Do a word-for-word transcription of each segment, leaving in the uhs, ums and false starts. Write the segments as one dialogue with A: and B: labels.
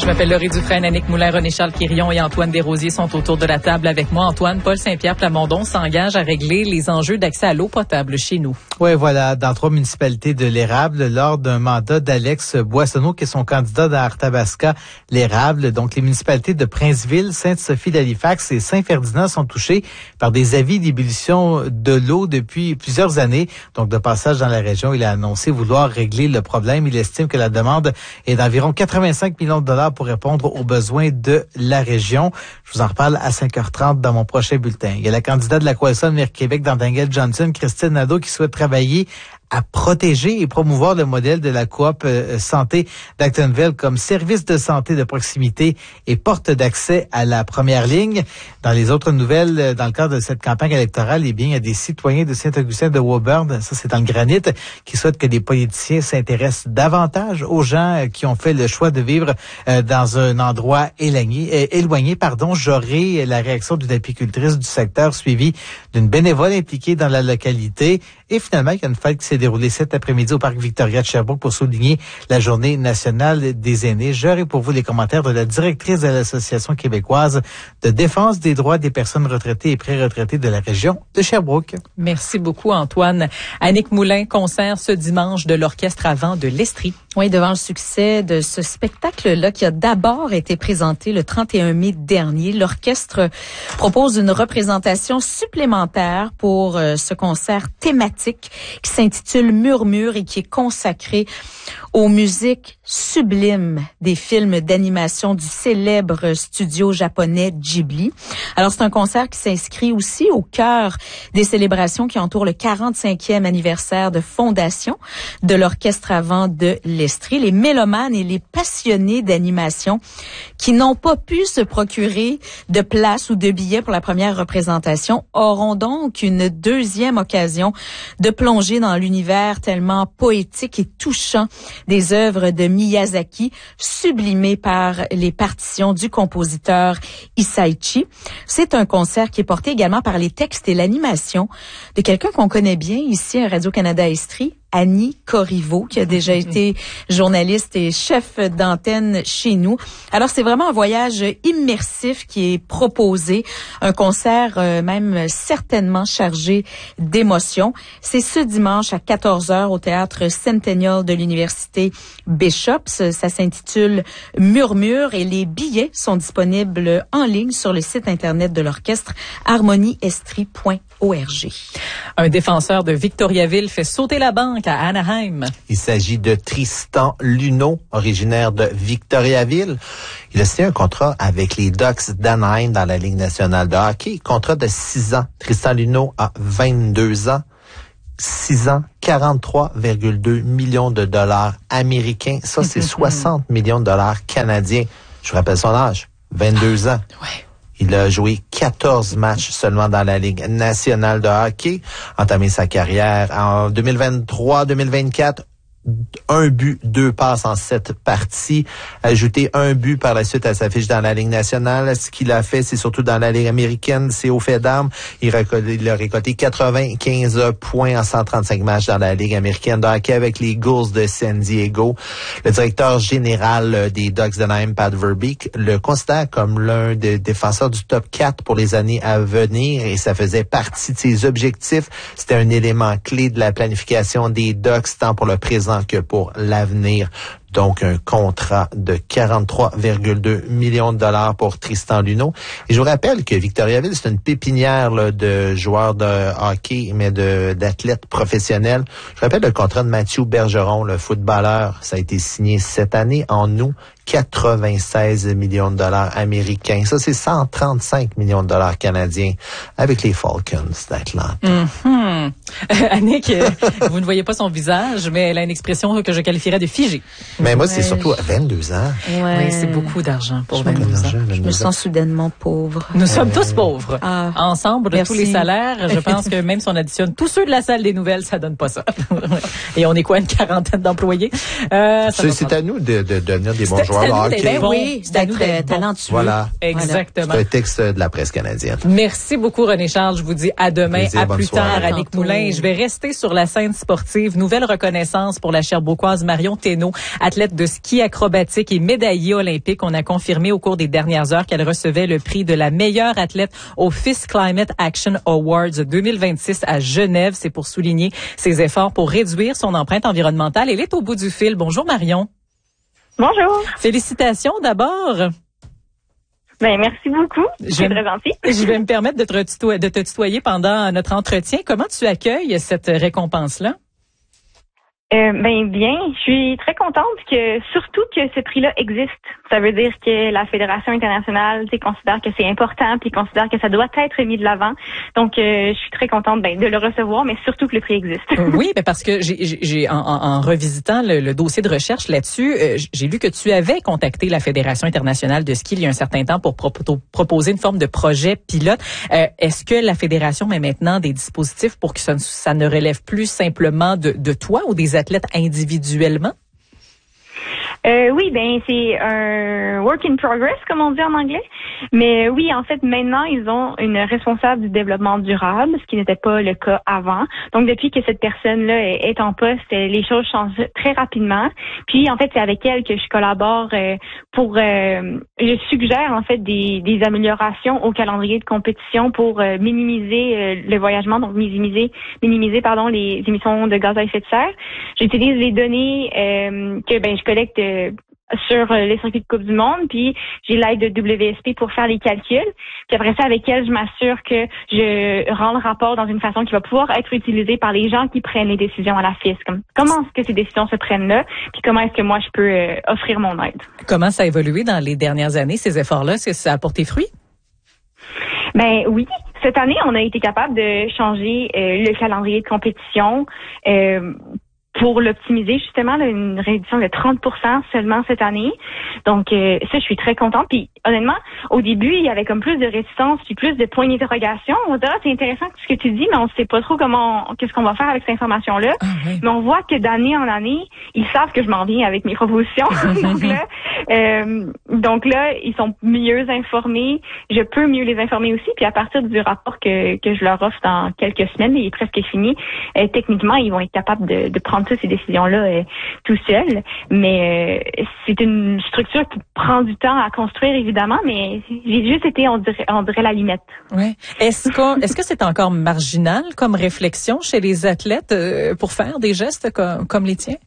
A: Je m'appelle Laurie Dufresne, Annick Moulin, René-Charles Quirion et Antoine Desrosiers sont autour de la table avec moi. Antoine, Paul Saint-Pierre Plamondon s'engage à régler les enjeux d'accès à l'eau potable chez nous.
B: Oui, voilà, dans trois municipalités de l'Érable, lors d'un mandat d'Alex Boissonneau, qui est son candidat dans Arthabasca, l'Érable. Donc, les municipalités de Princeville, Sainte-Sophie d'Halifax et Saint-Ferdinand sont touchées par des avis d'ébullition de l'eau depuis plusieurs années. Donc, de passage dans la région, il a annoncé vouloir régler le problème. Il estime que la demande est d'environ quatre-vingt-cinq millions de dollars pour répondre aux besoins de la région. Je vous en reparle à cinq heures trente dans mon prochain bulletin. Il y a la candidate de la Coalition Avenir Québec dans Dangle-Johnson, Christine Nadeau, qui souhaite travailler à protéger et promouvoir le modèle de la coop euh, santé d'Actonville comme service de santé de proximité et porte d'accès à la première ligne. Dans les autres nouvelles, euh, dans le cadre de cette campagne électorale, eh bien, il y a des citoyens de Saint-Augustin de Woburn, ça c'est dans le Granit, qui souhaitent que les politiciens s'intéressent davantage aux gens euh, qui ont fait le choix de vivre euh, dans un endroit éloigné. Euh, éloigné pardon. J'aurai la réaction d'une apicultrice du secteur suivie d'une bénévole impliquée dans la localité. Et finalement, il y a une fête qui s'est déroulée cet après-midi au Parc Victoria de Sherbrooke pour souligner la Journée nationale des aînés. J'aurai pour vous les commentaires de la directrice de l'Association québécoise de défense des droits des personnes retraitées et pré-retraitées de la région de Sherbrooke.
A: Merci beaucoup, Antoine. Annick Moulin, concert ce dimanche de l'Orchestre à vent de l'Estrie.
C: Oui, devant le succès de ce spectacle-là qui a d'abord été présenté le trente et un mai dernier, l'orchestre propose une représentation supplémentaire pour euh, ce concert thématique qui s'intitule Murmure et qui est consacré aux musiques sublimes des films d'animation du célèbre studio japonais Ghibli. Alors, c'est un concert qui s'inscrit aussi au cœur des célébrations qui entourent le quarante-cinquième anniversaire de fondation de l'Orchestre à vent de l'Estrie. Les mélomanes et les passionnés d'animation qui n'ont pas pu se procurer de place ou de billets pour la première représentation auront donc une deuxième occasion de plonger dans l'univers tellement poétique et touchant des œuvres de Miyazaki, sublimées par les partitions du compositeur Hisaichi. C'est un concert qui est porté également par les textes et l'animation de quelqu'un qu'on connaît bien ici à Radio-Canada Estrie, Annie Corriveau, qui a déjà été journaliste et chef d'antenne chez nous. Alors, c'est vraiment un voyage immersif qui est proposé, un concert euh, même certainement chargé d'émotions. C'est ce dimanche à quatorze heures au Théâtre Centennial de l'Université Bishop. Ça s'intitule Murmure et les billets sont disponibles en ligne sur le site Internet de l'orchestre harmonie estrie point org.
A: Un défenseur de Victoriaville fait sauter la banque à Anaheim.
D: Il s'agit de Tristan Luneau, originaire de Victoriaville. Il a signé un contrat avec les Ducks d'Anaheim dans la Ligue nationale de hockey. Contrat de six ans. Tristan Luneau a vingt-deux ans. six ans, quarante-trois virgule deux millions de dollars américains. Ça, c'est soixante millions de dollars canadiens. Je vous rappelle son âge. vingt-deux ans.
A: Ouais.
D: Il a joué quatorze matchs seulement dans la Ligue nationale de hockey, entamé sa carrière en deux mille vingt-trois deux mille vingt-quatre. Un but, deux passes en sept parties, ajouté un but par la suite à sa fiche dans la Ligue nationale. Ce qu'il a fait, c'est surtout dans la Ligue américaine, c'est au fait d'armes. Il, il a récolté quatre-vingt-quinze points en cent trente-cinq matchs dans la Ligue américaine de hockey avec les Gulls de San Diego. Le directeur général des Ducks d'Anaheim, Pat Verbeek, le considère comme l'un des défenseurs du top quatre pour les années à venir et ça faisait partie de ses objectifs. C'était un élément clé de la planification des Ducks, tant pour le présent que pour l'avenir. Donc, un contrat de quarante-trois virgule deux millions de dollars pour Tristan Luneau. Et je vous rappelle que Victoriaville, c'est une pépinière là, de joueurs de hockey, mais de d'athlètes professionnels. Je rappelle le contrat de Mathieu Bergeron, le footballeur. Ça a été signé cette année, en août. quatre-vingt-seize millions de dollars américains. Ça, c'est cent trente-cinq millions de dollars canadiens avec les Falcons d'Atlanta.
A: Mm-hmm. Euh, Annick, vous ne voyez pas son visage, mais elle a une expression que je qualifierais de figée.
D: Mais moi,
C: ouais.
D: c'est surtout à vingt-deux ans.
C: Ouais.
A: Oui, c'est beaucoup d'argent pour
C: je
A: vingt-deux ans.
C: me, je me sens soudainement pauvre.
A: Nous sommes tous pauvres.
C: Ah,
A: Ensemble, de
C: merci.
A: tous les salaires, je pense que même si on additionne tous ceux de la salle des nouvelles, ça donne pas ça. Et on est quoi, une quarantaine d'employés? Euh, ça
D: c'est c'est à nous de, de devenir des bons joueurs de hockey.
C: Ben
A: bon,
C: oui,
A: c'est à nous
C: d'être
A: d'être bon.
C: talentueux.
D: Voilà.
A: Exactement.
D: C'est un texte de la presse canadienne.
A: Merci beaucoup, René Charles. Je vous dis à demain,
D: Plaisir,
A: à
D: bonne
A: plus
D: soirée.
A: tard, Annick
C: Tantôt.
A: Moulin. Je vais rester sur la scène sportive. Nouvelle reconnaissance pour la Sherbrookoise Marion Thénault. athlète de ski acrobatique et médaillée olympique. On a confirmé au cours des dernières heures qu'elle recevait le prix de la meilleure athlète au F I S Climate Action Awards deux mille vingt-six à Genève. C'est pour souligner ses efforts pour réduire son empreinte environnementale. Elle est au bout du fil. Bonjour Marion.
E: Bonjour.
A: Félicitations d'abord.
E: Ben, merci beaucoup. C'est très gentil.
A: Je vais me permettre de te, tutoyer, de te tutoyer pendant notre entretien. Comment tu accueilles cette récompense-là?
E: Euh, ben bien, je suis très contente que surtout que ce prix-là existe. Ça veut dire que la Fédération internationale considère que c'est important puis considère que ça doit être mis de l'avant. Donc, euh, je suis très contente ben, de le recevoir, mais surtout que le prix existe.
A: Oui, ben parce que j'ai, j'ai en, en, en revisitant le, le dossier de recherche là-dessus, euh, j'ai lu que tu avais contacté la Fédération internationale de ski il y a un certain temps pour pro- proposer une forme de projet pilote. Euh, est-ce que la Fédération met maintenant des dispositifs pour que ça, ça ne relève plus simplement de, de toi ou des athlètes individuellement?
E: Euh, oui, ben c'est un work in progress, comme on dit en anglais. Mais oui, en fait, maintenant, ils ont une responsable du développement durable, ce qui n'était pas le cas avant. Donc, depuis que cette personne-là est, est en poste, les choses changent très rapidement. Puis, en fait, c'est avec elle que je collabore euh, pour... Euh, je suggère, en fait, des, des améliorations au calendrier de compétition pour euh, minimiser euh, le voyagement, donc minimiser, minimiser pardon, les émissions de gaz à effet de serre. J'utilise les données euh, que ben je collecte euh, sur les circuits de Coupe du Monde, puis j'ai l'aide de W S P pour faire les calculs. Puis après ça, avec elle, je m'assure que je rends le rapport dans une façon qui va pouvoir être utilisée par les gens qui prennent les décisions à la F I S. Comme, comment est-ce que ces décisions se prennent là, puis comment est-ce que moi, je peux euh, offrir mon aide.
A: Comment ça a évolué dans les dernières années, ces efforts-là? Est-ce que ça a porté fruit?
E: Ben oui. Cette année, on a été capable de changer euh, le calendrier de compétition euh, pour l'optimiser, justement, là, une réduction de trente pour cent seulement cette année. Donc, euh, ça, je suis très contente. Puis, honnêtement, au début, il y avait comme plus de réticence, puis plus de points d'interrogation. On se dit, ah, c'est intéressant ce que tu dis, mais on ne sait pas trop comment, qu'est-ce qu'on va faire avec cette information-là.
A: Ah, oui.
E: Mais on voit que d'année en année, ils savent que je m'en viens avec mes propositions. donc là, euh, donc là, ils sont mieux informés. Je peux mieux les informer aussi. Puis, à partir du rapport que, que je leur offre dans quelques semaines, il est presque fini, euh, techniquement, ils vont être capables de, de prendre toutes ces décisions-là euh, tout seuls. Mais euh, c'est une structure qui prend du temps à construire, évidemment, mais j'ai juste été, on dirait, on dirait la limette.
A: Ouais. Est-ce que, est-ce que c'est encore marginal comme réflexion chez les athlètes euh, pour faire des gestes comme, comme les tiens?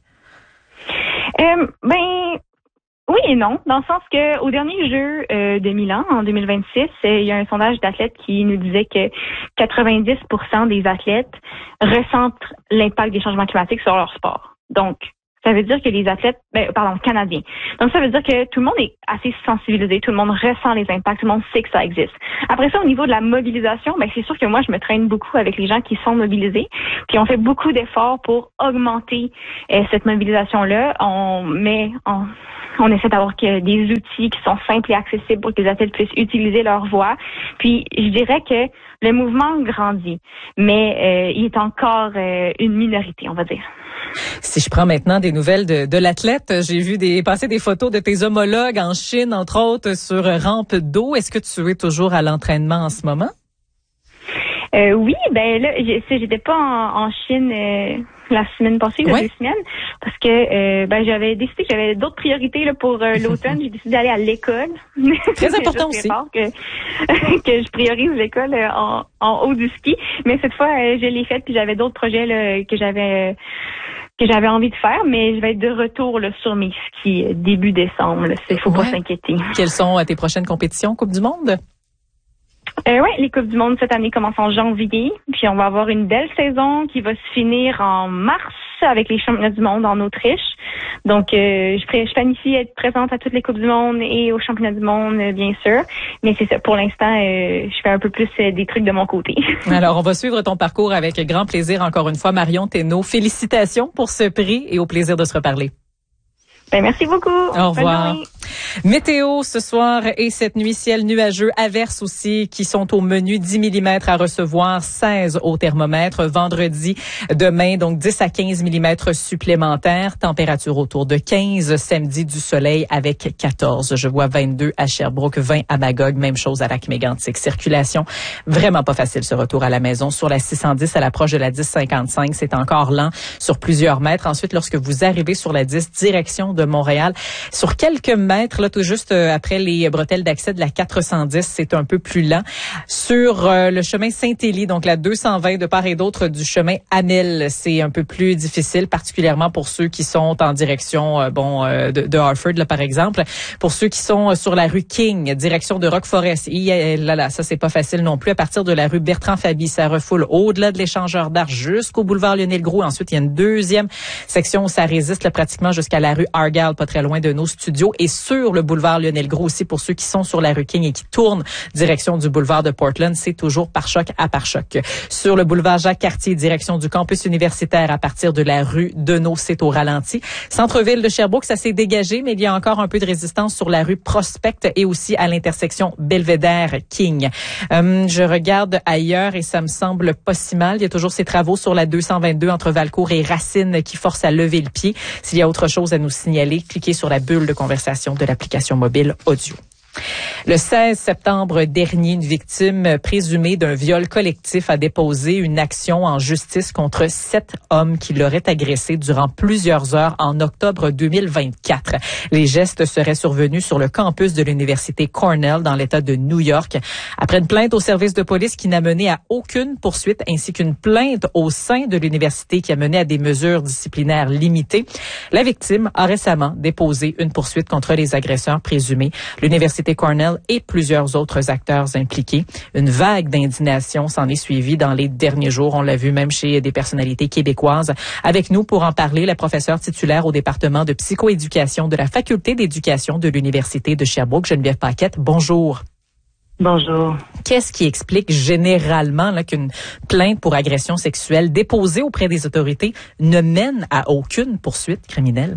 E: Euh, ben, oui et non, dans le sens que au dernier jeu euh, de Milan, en deux mille vingt-six, euh, il y a un sondage d'athlètes qui nous disait que quatre-vingt-dix pour cent des athlètes ressentent l'impact des changements climatiques sur leur sport. Donc, ça veut dire que les athlètes, ben, pardon, canadiens. Donc, ça veut dire que tout le monde est assez sensibilisé, tout le monde ressent les impacts, tout le monde sait que ça existe. Après ça, au niveau de la mobilisation, ben, c'est sûr que moi, je me traîne beaucoup avec les gens qui sont mobilisés, puis on fait beaucoup d'efforts pour augmenter euh, cette mobilisation-là. On met, on, on essaie d'avoir que des outils qui sont simples et accessibles pour que les athlètes puissent utiliser leur voix. Puis, je dirais que le mouvement grandit, mais euh, il est encore euh, une minorité, on va dire.
A: Si je prends maintenant des nouvelles de, de l'athlète, j'ai vu des passer des photos de tes homologues en Chine, entre autres, sur rampe d'eau. Est-ce que tu es toujours à l'entraînement en ce moment?
E: Euh, oui, ben là, j'étais pas en, en Chine euh, la semaine passée, il y a deux semaines, parce que euh, ben j'avais décidé que j'avais d'autres priorités là pour euh, l'automne. J'ai décidé d'aller à l'école.
A: Très important aussi.
E: Que, que je priorise l'école euh, en, en haut du ski, mais cette fois euh, je l'ai faite puis j'avais d'autres projets là, que j'avais euh, que j'avais envie de faire, mais je vais être de retour là, sur mes skis euh, début décembre. Il faut ouais. pas s'inquiéter.
A: Quelles sont euh, tes prochaines compétitions Coupe du Monde?
E: Euh, oui, les Coupes du Monde cette année commencent en janvier, puis on va avoir une belle saison qui va se finir en mars avec les championnats du monde en Autriche. Donc, euh, je, je planifie être présente à toutes les Coupes du monde et aux championnats du monde, bien sûr. Mais c'est ça, pour l'instant, euh, je fais un peu plus euh, des trucs de mon côté.
A: Alors, on va suivre ton parcours avec grand plaisir encore une fois. Marion Thénault, félicitations pour ce prix et au plaisir de se reparler.
E: Ben, merci beaucoup.
A: Au revoir.
E: Bonne journée.
A: Météo ce soir et cette nuit, ciel nuageux, averses aussi qui sont au menu, dix millimètres à recevoir, seize au thermomètre. Vendredi, demain, donc dix à quinze millimètres supplémentaires. Température autour de quinze. Samedi, du soleil avec quatorze. Je vois vingt-deux à Sherbrooke, vingt à Magog. Même chose à Lac-Mégantic. Circulation vraiment pas facile ce retour à la maison. Sur la six cent dix à l'approche de la dix cinquante-cinq, c'est encore lent sur plusieurs mètres. Ensuite, lorsque vous arrivez sur la dix, direction de Montréal, sur quelques mètres, là, tout juste après les bretelles d'accès de la quatre cent dix, c'est un peu plus lent. Sur euh, le chemin Saint-Élie, donc la deux cent vingt de part et d'autre du chemin Amel, c'est un peu plus difficile, particulièrement pour ceux qui sont en direction euh, bon euh, de, de Harford, là, par exemple. Pour ceux qui sont sur la rue King, direction de Rock Forest, et, là, là, ça, c'est pas facile non plus. À partir de la rue Bertrand-Faby, ça refoule au-delà de l'échangeur d'art jusqu'au boulevard Lionel-Groulx. Ensuite, il y a une deuxième section où ça résiste là, pratiquement jusqu'à la rue Argyle, pas très loin de nos studios. Et sur le boulevard Lionel-Groulx aussi, pour ceux qui sont sur la rue King et qui tournent direction du boulevard de Portland, c'est toujours pare-choc à pare-choc. Sur le boulevard Jacques-Cartier, direction du campus universitaire à partir de la rue Deneau, c'est au ralenti. Centre-ville de Sherbrooke, ça s'est dégagé, mais il y a encore un peu de résistance sur la rue Prospect et aussi à l'intersection Belvédère-King. Euh, je regarde ailleurs et ça me semble pas si mal. Il y a toujours ces travaux sur la deux cent vingt-deux entre Valcourt et Racine qui forcent à lever le pied. S'il y a autre chose à nous signaler, cliquez sur la bulle de conversation de l'application mobile audio. Le seize septembre dernier, une victime présumée d'un viol collectif a déposé une action en justice contre sept hommes qui l'auraient agressé durant plusieurs heures en octobre deux mille vingt-quatre. Les gestes seraient survenus sur le campus de l'université Cornell dans l'État de New York. Après une plainte au service de police qui n'a mené à aucune poursuite ainsi qu'une plainte au sein de l'université qui a mené à des mesures disciplinaires limitées, la victime a récemment déposé une poursuite contre les agresseurs présumés. L'université Cornell et plusieurs autres acteurs impliqués. Une vague d'indignation s'en est suivie dans les derniers jours. On l'a vu même chez des personnalités québécoises. Avec nous pour en parler, la professeure titulaire au département de psychoéducation de la Faculté d'éducation de l'Université de Sherbrooke, Geneviève Paquette. Bonjour.
F: Bonjour.
A: Qu'est-ce qui explique généralement là, qu'une plainte pour agression sexuelle déposée auprès des autorités ne mène à aucune poursuite criminelle?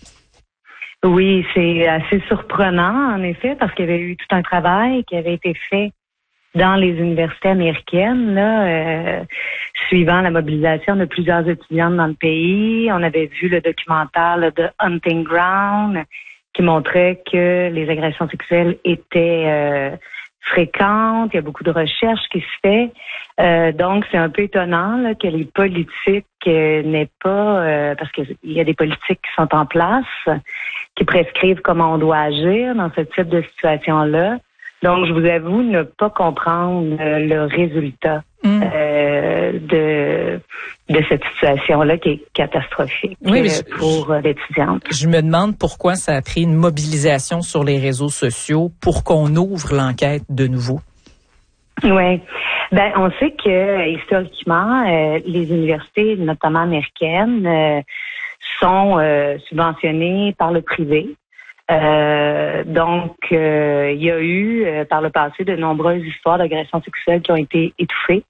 F: Oui, c'est assez surprenant, en effet, parce qu'il y avait eu tout un travail qui avait été fait dans les universités américaines, là, euh, suivant la mobilisation de plusieurs étudiantes dans le pays. On avait vu le documentaire là, de Hunting Ground qui montrait que les agressions sexuelles étaient euh, fréquentes. Il y a beaucoup de recherches qui se fait. Euh, donc, c'est un peu étonnant là, que les politiques euh, n'aient pas, euh, parce qu'il y a des politiques qui sont en place, qui prescrivent comment on doit agir dans ce type de situation-là. Donc, je vous avoue ne pas comprendre euh, le résultat mm. euh, de de cette situation-là qui est catastrophique oui, euh, je, pour euh, l'étudiante.
A: Je me demande pourquoi ça a pris une mobilisation sur les réseaux sociaux pour qu'on ouvre l'enquête de nouveau.
F: Oui. Ben, on sait que historiquement, euh, les universités, notamment américaines, euh, sont euh, subventionnées par le privé. Euh, donc, euh, il y a eu euh, par le passé de nombreuses histoires d'agressions sexuelles qui ont été étouffées,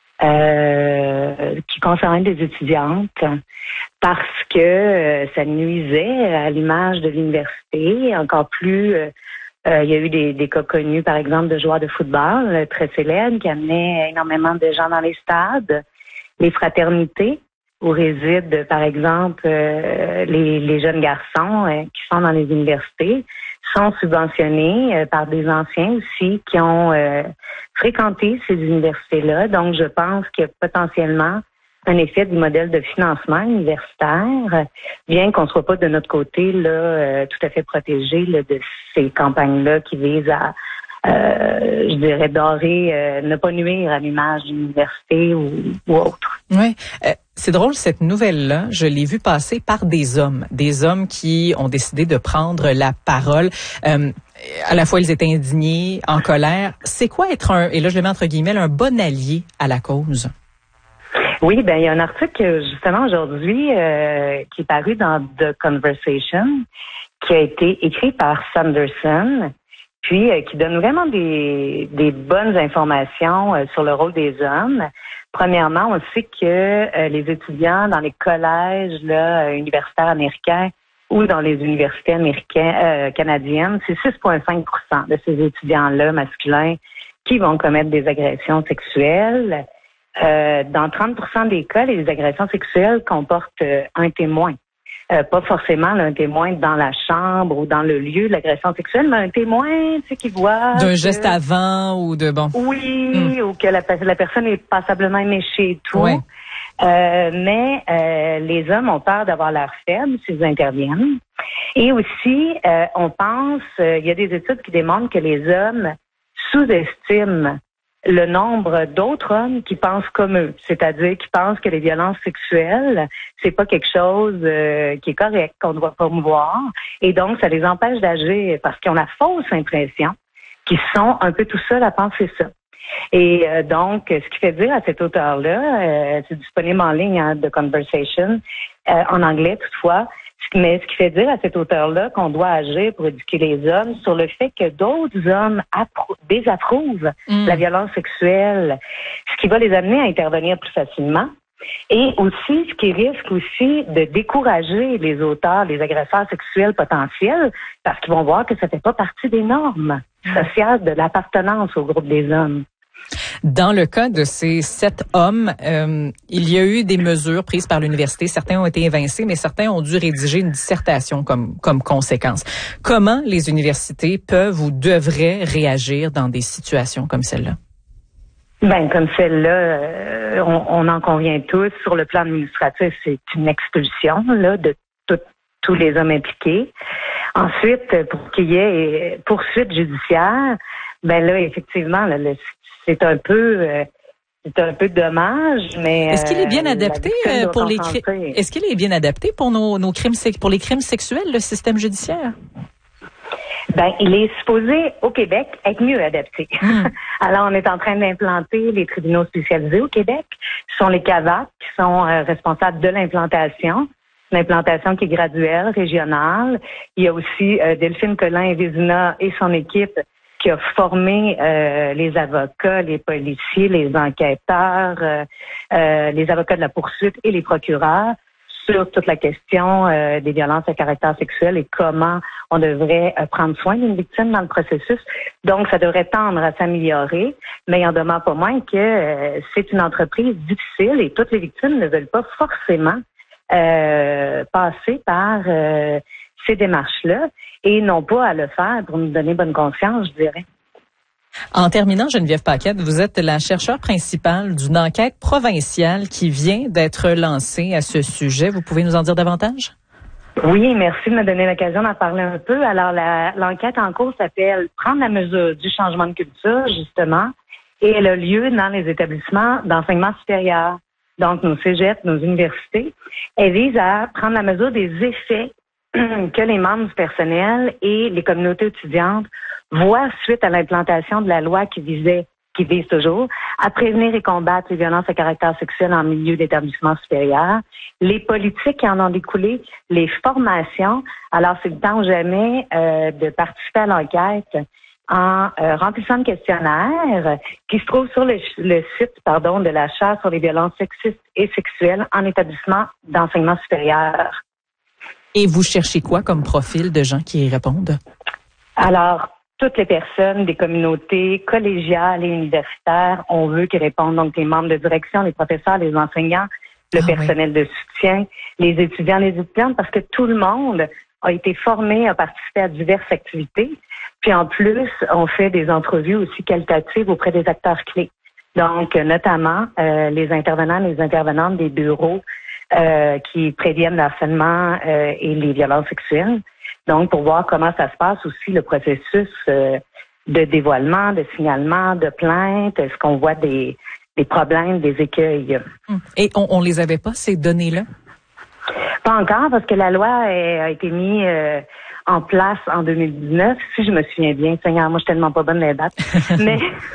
F: euh, qui concernaient des étudiantes, parce que euh, ça nuisait à l'image de l'université. Encore plus, euh, euh, il y a eu des, des cas connus, par exemple, de joueurs de football euh, très célèbres qui amenaient énormément de gens dans les stades, les fraternités, où résident, par exemple, euh, les, les jeunes garçons euh, qui sont dans les universités, sont subventionnés euh, par des anciens aussi qui ont euh, fréquenté ces universités-là. Donc, je pense qu'il y a potentiellement un effet du modèle de financement universitaire, bien qu'on ne soit pas de notre côté là euh, tout à fait protégé là, de ces campagnes-là qui visent à, euh, je dirais, dorer, euh, ne pas nuire à l'image d'une université ou, ou autre.
A: Oui. Euh, c'est drôle, cette nouvelle-là, je l'ai vue passer par des hommes, des hommes qui ont décidé de prendre la parole. Euh, à la fois, ils étaient indignés, en colère. C'est quoi être un, et là je le mets entre guillemets, un bon allié à la cause?
F: Oui, ben il y a un article justement aujourd'hui euh, qui est paru dans The Conversation, qui a été écrit par Sanderson, puis euh, qui donne vraiment des, des bonnes informations euh, sur le rôle des hommes. Premièrement, on sait que euh, les étudiants dans les collèges là, universitaires américains ou dans les universités américaines, euh, canadiennes, c'est six virgule cinq pour cent de ces étudiants-là masculins qui vont commettre des agressions sexuelles. Euh, dans trente pour cent des cas, les agressions sexuelles comportent euh, un témoin. Euh, pas forcément là, un témoin dans la chambre ou dans le lieu de l'agression sexuelle, mais un témoin, tu sais, qui voit...
A: D'un
F: que,
A: geste avant ou de bon...
F: Oui,
A: mm.
F: ou que la, la personne est passablement éméchée et tout.
A: Ouais.
F: Euh, mais euh, les hommes ont peur d'avoir l'air faible s'ils interviennent. Et aussi, euh, on pense, euh, il y a des études qui démontrent que les hommes sous-estiment le nombre d'autres hommes qui pensent comme eux, c'est-à-dire qui pensent que les violences sexuelles, c'est pas quelque chose euh, qui est correct, qu'on doit promouvoir, et donc ça les empêche d'agir parce qu'ils ont la fausse impression qu'ils sont un peu tout seuls à penser ça. Et euh, donc, ce qui fait dire à cet auteur-là, euh, c'est disponible en ligne, hein, The Conversation, euh, en anglais toutefois, mais ce qui fait dire à cet auteur-là qu'on doit agir pour éduquer les hommes sur le fait que d'autres hommes approu- désapprouvent mm. la violence sexuelle, ce qui va les amener à intervenir plus facilement. Et aussi, ce qui risque aussi de décourager les auteurs, les agresseurs sexuels potentiels, parce qu'ils vont voir que ça fait pas partie des normes sociales de l'appartenance au groupe des hommes.
A: Dans le cas de ces sept hommes, euh, il y a eu des mesures prises par l'université. Certains ont été évincés, mais certains ont dû rédiger une dissertation comme, comme conséquence. Comment les universités peuvent ou devraient réagir dans des situations comme celle-là?
F: Ben, comme celle-là, euh, on, on en convient tous. Sur le plan administratif, c'est une expulsion là de tout, tous les hommes impliqués. Ensuite, pour qu'il y ait poursuite judiciaire, ben là, effectivement, là, le, c'est un peu, euh, c'est un peu dommage, mais
A: est-ce qu'il est bien
F: euh,
A: adapté pour les crimes Est-ce qu'il est bien adapté pour nos, nos crimes pour les crimes sexuels, le système judiciaire?
F: Ben, il est supposé, au Québec, être mieux adapté. Mm. Alors, on est en train d'implanter les tribunaux spécialisés au Québec. Ce sont les C A V A C qui sont euh, responsables de l'implantation. L'implantation qui est graduelle, régionale. Il y a aussi euh, Delphine Collin et Vézina et son équipe qui a formé euh, les avocats, les policiers, les enquêteurs, euh, euh, les avocats de la poursuite et les procureurs sur toute la question euh, des violences à caractère sexuel et comment on devrait euh, prendre soin d'une victime dans le processus. Donc, ça devrait tendre à s'améliorer, mais il en demeure pas moins que euh, c'est une entreprise difficile et toutes les victimes ne veulent pas forcément euh, passer par euh, ces démarches-là et non pas à le faire pour nous donner bonne conscience, je dirais.
A: En terminant, Geneviève Paquette, vous êtes la chercheure principale d'une enquête provinciale qui vient d'être lancée à ce sujet. Vous pouvez nous en dire davantage?
F: Oui, merci de me donner l'occasion d'en parler un peu. Alors, la, l'enquête en cours s'appelle « Prendre la mesure du changement de culture », justement, et elle a lieu dans les établissements d'enseignement supérieur, donc nos cégeps, nos universités. Elle vise à prendre la mesure des effets que les membres du personnel et les communautés étudiantes voient suite à l'implantation de la loi qui visait, qui vise toujours à prévenir et combattre les violences à caractère sexuel en milieu d'établissement supérieur, les politiques qui en ont découlé, les formations. Alors, c'est le temps ou jamais euh, de participer à l'enquête en euh, remplissant le questionnaire qui se trouve sur le, le site pardon, de la Chaire sur les violences sexistes et sexuelles en établissement d'enseignement supérieur.
A: Et vous cherchez quoi comme profil de gens qui y répondent?
F: Alors, toutes les personnes des communautés collégiales et universitaires, on veut qu'ils répondent. Donc, les membres de direction, les professeurs, les enseignants, le ah, personnel oui. de soutien, les étudiants, les étudiantes, parce que tout le monde a été formé à participer à diverses activités. Puis en plus, on fait des entrevues aussi qualitatives auprès des acteurs clés. Donc, notamment euh, les intervenants, les intervenantes des bureaux euh, qui préviennent le harcèlement euh, et les violences sexuelles. Donc, pour voir comment ça se passe aussi, le processus euh, de dévoilement, de signalement, de plainte, est-ce qu'on voit des, des problèmes, des écueils.
A: Et on, on les avait pas, ces données-là?
F: Pas encore, parce que la loi a, a été mise euh, en place en deux mille dix-neuf, si je me souviens bien. Seigneur, moi, je suis tellement pas bonne les dates. mais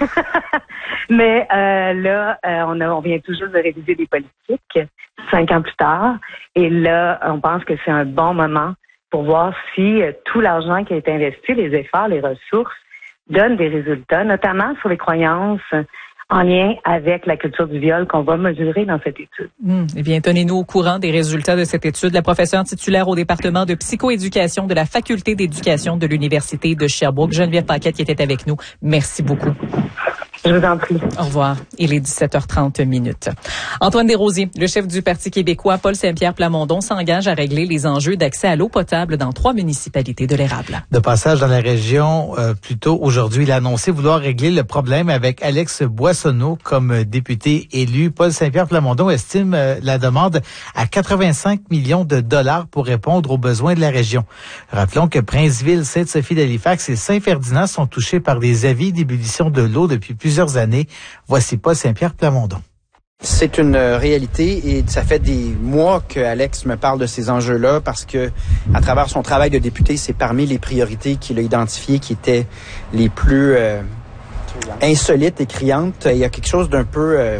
F: mais euh, là, euh, on, a, on vient toujours de réviser des politiques, cinq ans plus tard. Et là, on pense que c'est un bon moment pour voir si euh, tout l'argent qui a été investi, les efforts, les ressources, donnent des résultats, notamment sur les croyances en lien avec la culture du viol qu'on va mesurer dans cette étude.
A: Mmh. Eh bien, tenez-nous au courant des résultats de cette étude. La professeure titulaire au département de psychoéducation de la Faculté d'éducation de l'Université de Sherbrooke, Geneviève Paquette, qui était avec nous. Merci beaucoup.
F: Je vous en prie.
A: Au revoir. Il est dix-sept heures trente minutes. Antoine Desrosiers, le chef du Parti québécois, Paul Saint-Pierre Plamondon, s'engage à régler les enjeux d'accès à l'eau potable dans trois municipalités de l'Érable.
B: De passage dans la région, euh, plus tôt aujourd'hui, il a annoncé vouloir régler le problème avec Alex Boissonneau comme député élu. Paul Saint-Pierre Plamondon estime euh, la demande à quatre-vingt-cinq millions de dollars pour répondre aux besoins de la région. Rappelons que Princeville, Sainte-Sophie d'Halifax et Saint-Ferdinand sont touchés par des avis d'ébullition de l'eau depuis plusieurs années. Voici Paul Saint-Pierre Plamondon.
G: C'est une réalité et ça fait des mois que Alex me parle de ces enjeux-là parce que, à travers son travail de député, c'est parmi les priorités qu'il a identifiées qui étaient les plus euh, insolites et criantes. Il y a quelque chose d'un peu euh,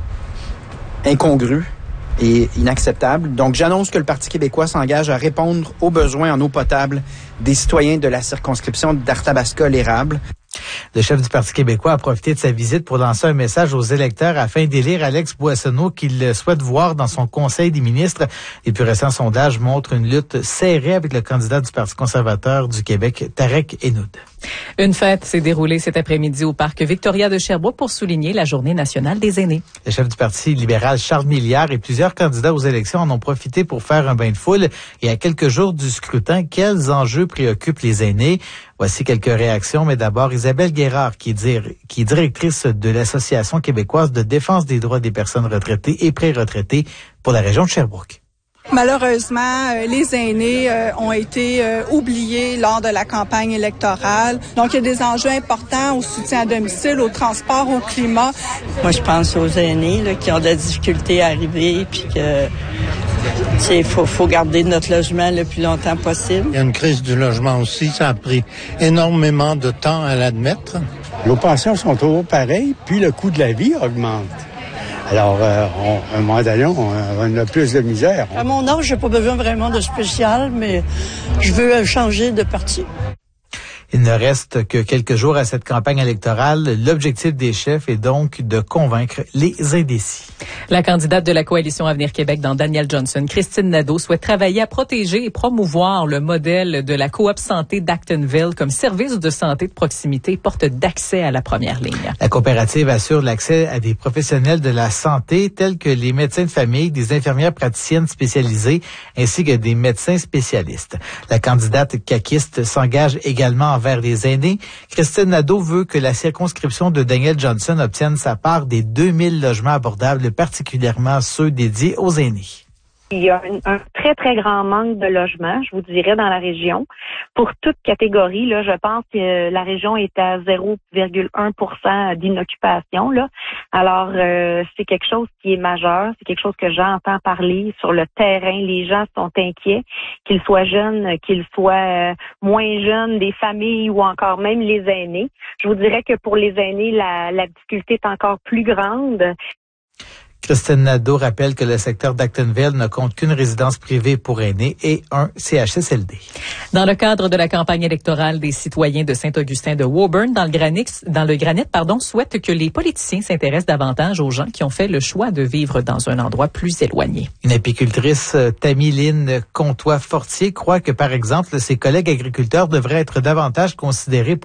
G: incongru et inacceptable. Donc, j'annonce que le Parti québécois s'engage à répondre aux besoins en eau potable des citoyens de la circonscription d'Arthabasca-l'Érable.
B: Le chef du Parti québécois a profité de sa visite pour lancer un message aux électeurs afin d'élire Alex Boissonneau qu'il souhaite voir dans son conseil des ministres. Les plus récents sondages montrent une lutte serrée avec le candidat du Parti conservateur du Québec, Tarek Hennoud.
A: Une fête s'est déroulée cet après-midi au parc Victoria de Sherbrooke pour souligner la Journée nationale des aînés.
B: Le chef du Parti libéral, Charles Milliard, et plusieurs candidats aux élections en ont profité pour faire un bain de foule. Et à quelques jours du scrutin, quels enjeux préoccupent les aînés? Voici quelques réactions, mais d'abord Isabelle Guérard, qui est, dir- qui est directrice de l'Association québécoise de défense des droits des personnes retraitées et pré-retraitées pour la région de Sherbrooke.
H: Malheureusement, euh, les aînés euh, ont été euh, oubliés lors de la campagne électorale. Donc, il y a des enjeux importants au soutien à domicile, au transport, au climat.
I: Moi, je pense aux aînés là, qui ont de la difficulté à arriver, puis que il faut, faut garder notre logement le plus longtemps possible.
J: Il y a une crise du logement aussi. Ça a pris énormément de temps à l'admettre.
K: Nos pensions sont toujours pareilles, puis le coût de la vie augmente. Alors, euh, on, à un moment donné, on, on a plus de misère.
I: À mon âge, j'ai pas besoin vraiment de spécial, mais je veux changer de parti.
B: Il ne reste que quelques jours à cette campagne électorale. L'objectif des chefs est donc de convaincre les indécis.
A: La candidate de la Coalition Avenir Québec dans Daniel Johnson, Christine Nadeau, souhaite travailler à protéger et promouvoir le modèle de la coop santé d'Actonville comme service de santé de proximité et porte d'accès à la première ligne.
B: La coopérative assure l'accès à des professionnels de la santé tels que les médecins de famille, des infirmières praticiennes spécialisées ainsi que des médecins spécialistes. La candidate caquiste s'engage également envers les aînés. Christine Nadeau veut que la circonscription de Daniel Johnson obtienne sa part des deux mille logements abordables, particulièrement ceux dédiés aux aînés.
L: Il y a un, un très, très grand manque de logements, je vous dirais, dans la région. Pour toute catégorie, là, je pense que la région est à zéro virgule un pour cent d'inoccupation. Là. Alors, euh, c'est quelque chose qui est majeur. C'est quelque chose que j'entends parler sur le terrain. Les gens sont inquiets, qu'ils soient jeunes, qu'ils soient euh, moins jeunes, des familles ou encore même les aînés. Je vous dirais que pour les aînés, la, la difficulté est encore plus grande.
B: Christine Nadeau rappelle que le secteur d'Actonville ne compte qu'une résidence privée pour aînés et un C H S L D.
A: Dans le cadre de la campagne électorale, des citoyens de Saint-Augustin de Woburn, dans le Granit, dans le Granit, pardon, souhaitent que les politiciens s'intéressent davantage aux gens qui ont fait le choix de vivre dans un endroit plus éloigné.
B: Une apicultrice, Tamiline Comtois-Fortier, croit que, par exemple, ses collègues agriculteurs devraient être davantage considérés